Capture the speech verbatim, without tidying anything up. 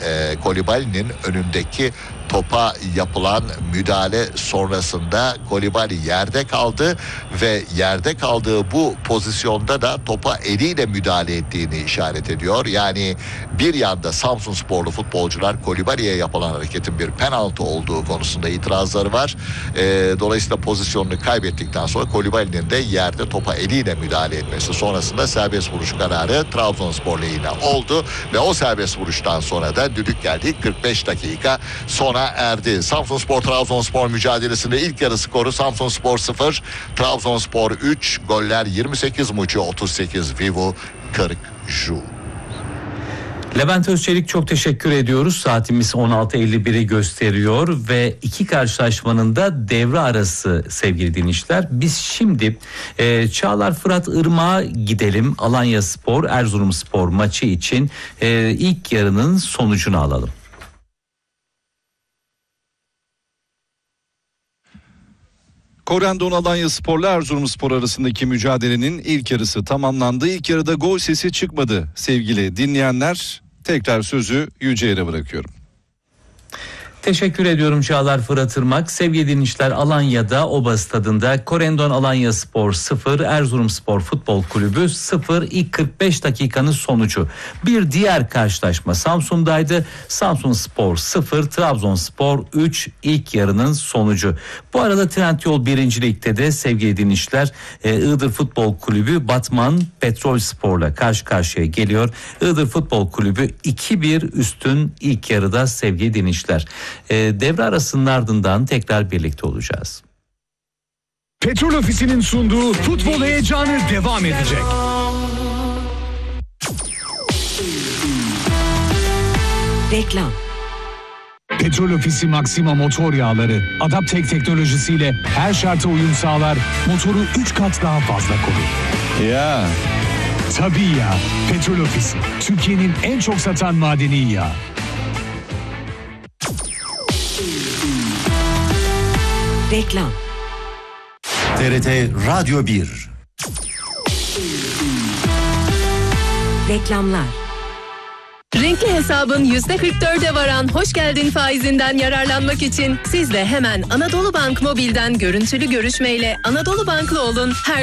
e, Kolibali'nin önündeki topa yapılan müdahale sonrasında Kolibali yerde kaldı ve yerde kaldığı bu pozisyonda da topa eliyle müdahale ettiğini işaret ediyor. Yani bir yanda Samsunsporlu futbolcular Kolibali'ye yapılan hareketin bir penaltı olduğu konusunda itirazları var. E, dolayısıyla pozisyonunu kaybettikten sonra Kolibali'nin de yerde topa eliyle müdahale etmesi sonrasında serbest vuruş kararı Trabzonspor lehine oldu ve o serbest vuruştan sonra da düdük geldi. kırk beş dakika sona erdi. Samsunspor Trabzonspor mücadelesinde ilk yarı skoru Samsunspor sıfır, Trabzonspor üç, goller yirmi sekiz, Muçi otuz sekiz, Vivu kırk Ju. Levent Özçelik, çok teşekkür ediyoruz. Saatimiz on altı elli biri gösteriyor ve iki karşılaşmanın da devre arası sevgili dinleyiciler. Biz şimdi e, Çağlar Fırat Irmak'a gidelim. Alanyaspor Erzurumspor maçı için e, ilk yarının sonucunu alalım. Korendon Alanyaspor'la Erzurumspor arasındaki mücadelenin ilk yarısı tamamlandı. İlk yarıda gol sesi çıkmadı sevgili dinleyenler. Tekrar sözü Yüce'ye bırakıyorum. Teşekkür ediyorum Çağlar Fırat Irmak. Sevgili dinleyiciler, Alanya'da Oba Stadı'nda Korendon Alanyaspor sıfır, Erzurumspor Futbol Kulübü sıfır, ilk kırk beş dakikanın sonucu. Bir diğer karşılaşma Samsun'daydı. Samsunspor sıfır, Trabzonspor üç, ilk yarının sonucu. Bu arada Trendyol birinci Lig'de de sevgili dinleyiciler Iğdır Futbol Kulübü Batman Petrolspor'la karşı karşıya geliyor. Iğdır Futbol Kulübü iki bir üstün ilk yarıda sevgili dinleyiciler. E, devre arasının ardından tekrar birlikte olacağız. Petrol Ofisi'nin sunduğu futbol heyecanı devam edecek. Reklam. Petrol Ofisi Maxima motor yağları Adaptek teknolojisiyle her şarta uyum sağlar, motoru üç kat daha fazla korur. Ya. Tabii ya. Petrol Ofisi, Türkiye'nin en çok satan madeni yağı. Reklam. T R T Radyo bir. Reklamlar. Renkli hesabın yüzde kırk dörde varan hoş geldin faizinden yararlanmak için siz de hemen Anadolu Bank Mobil'den görüntülü görüşmeyle Anadolu Banklı olun. Her